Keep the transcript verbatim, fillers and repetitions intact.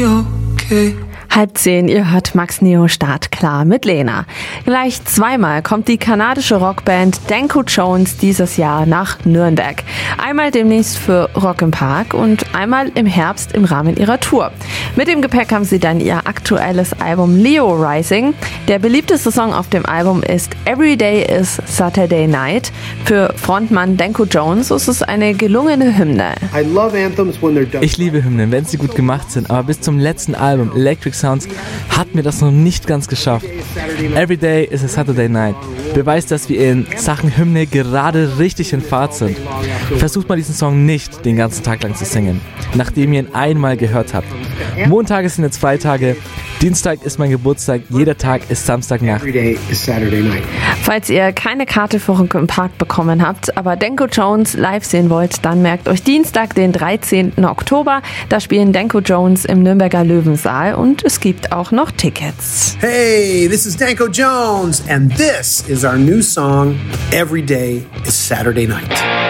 Okay. Halb zehn, ihr hört Max Neo startklar mit Lena. Gleich zweimal kommt die kanadische Rockband Danko Jones dieses Jahr nach Nürnberg. Einmal demnächst für Rock im Park und einmal im Herbst im Rahmen ihrer Tour. Mit dem Gepäck haben sie dann ihr aktuelles Album Leo Rising. Der beliebteste Song auf dem Album ist Every Day is Saturday Night. Für Frontmann Danko Jones ist es eine gelungene Hymne. Ich liebe Hymnen, wenn sie gut gemacht sind, aber bis zum letzten Album Electric Sounds hat mir das noch nicht ganz geschafft. Every Day is a Saturday Night beweist, dass wir in Sachen Hymne gerade richtig in Fahrt sind. Versucht mal diesen Song nicht den ganzen Tag lang zu singen, nachdem ihr ihn einmal gehört habt. Montage sind jetzt Freitage, Dienstag ist mein Geburtstag, jeder Tag ist Samstagnacht. Falls ihr keine Karte für Rock im Park bekommen habt, aber Danko Jones live sehen wollt, dann merkt euch Dienstag, den dreizehnten Oktober. Da spielen Danko Jones im Nürnberger Löwensaal und es gibt auch noch Tickets. Hey, this is Danko Jones and this is our new song, Every Day is Saturday Night.